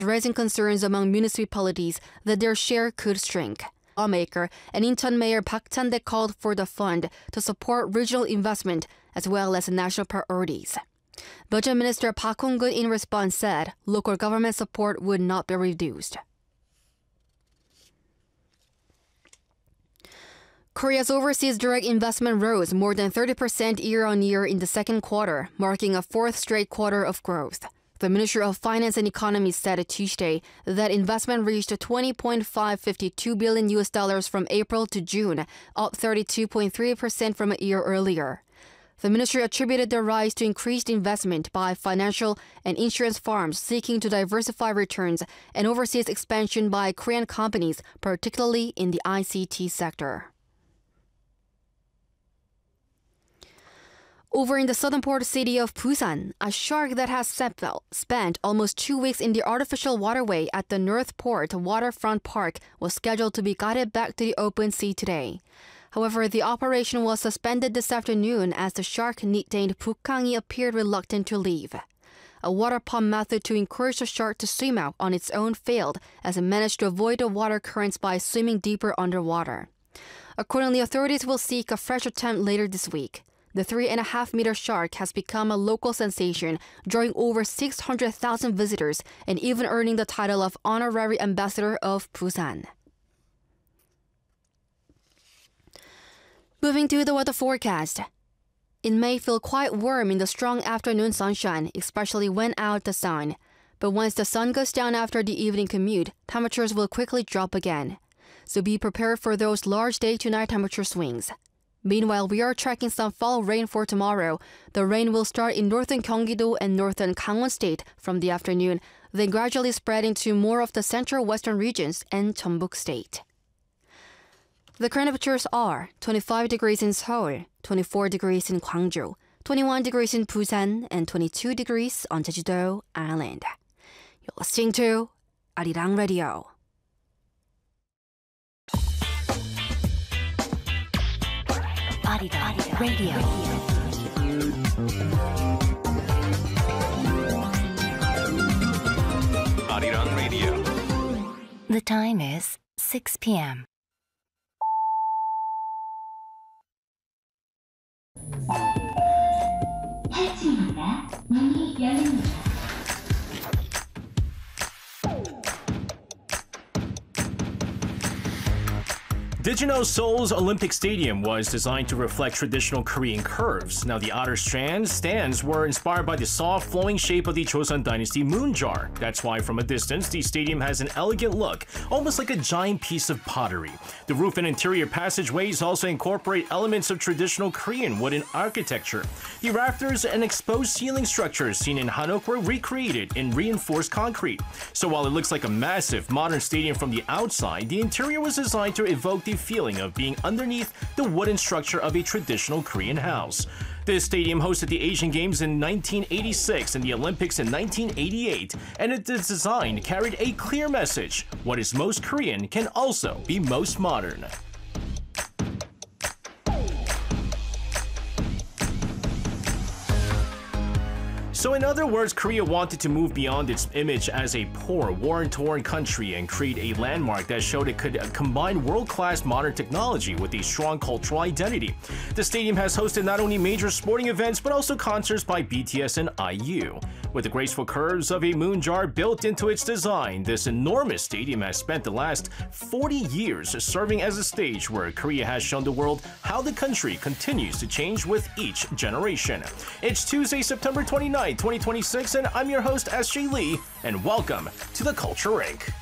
raising concerns among municipalities that their share could shrink. Lawmaker and Incheon Mayor Park Chan-dek called for the fund to support regional investment as well as national priorities. Budget Minister Park Hong-gun in response said local government support would not be reduced. Korea's overseas direct investment rose more than 30% year-on-year in the second quarter, marking a fourth straight quarter of growth. The Ministry of Finance and Economy said Tuesday that investment reached $20.552 billion from April to June, up 32.3% from a year earlier. The ministry attributed the rise to increased investment by financial and insurance firms seeking to diversify returns and overseas expansion by Korean companies, particularly in the ICT sector. Over in the southern port city of Busan, a shark that has spent almost 2 weeks in the artificial waterway at the North Port Waterfront Park was scheduled to be guided back to the open sea today. However, the operation was suspended this afternoon as the shark nicknamed Bukhangi appeared reluctant to leave. A water pump method to encourage the shark to swim out on its own failed as it managed to avoid the water currents by swimming deeper underwater. Accordingly, authorities will seek a fresh attempt later this week. The 3.5-meter shark has become a local sensation, drawing over 600,000 visitors and even earning the title of Honorary Ambassador of Busan. Moving to the weather forecast. It may feel quite warm in the strong afternoon sunshine, especially when out the sun. But once the sun goes down after the evening commute, temperatures will quickly drop again. So be prepared for those large day-to-night temperature swings. Meanwhile, we are tracking some fall rain for tomorrow. The rain will start in northern Gyeonggi-do and northern Gangwon State from the afternoon, then gradually spread into more of the central western regions and Jeonbuk State. The current temperatures are 25 degrees in Seoul, 24 degrees in Gwangju, 21 degrees in Busan, and 22 degrees on Jeju-do Island. You're listening to Arirang Radio. Arirang Radio. Arirang Radio. The time is 6 p.m. 탈출입니다. 문이 열립니다. Did you know Seoul's Olympic Stadium was designed to reflect traditional Korean curves? Now, the outer stands were inspired by the soft, flowing shape of the Joseon Dynasty moon jar. That's why, from a distance, the stadium has an elegant look, almost like a giant piece of pottery. The roof and interior passageways also incorporate elements of traditional Korean wooden architecture. The rafters and exposed ceiling structures seen in Hanok were recreated in reinforced concrete. So while it looks like a massive, modern stadium from the outside, the interior was designed to evoke the feeling of being underneath the wooden structure of a traditional Korean house. This stadium hosted the Asian Games in 1986 and the Olympics in 1988, and its design carried a clear message: what is most Korean can also be most modern. So in other words, Korea wanted to move beyond its image as a poor, war-torn country and create a landmark that showed it could combine world-class modern technology with a strong cultural identity. The stadium has hosted not only major sporting events, but also concerts by BTS and IU. With the graceful curves of a moon jar built into its design, this enormous stadium has spent the last 40 years serving as a stage where Korea has shown the world how the country continues to change with each generation. It's Tuesday, September 29th, 2026, and I'm your host, SJ Lee, and welcome to the Culture Inc.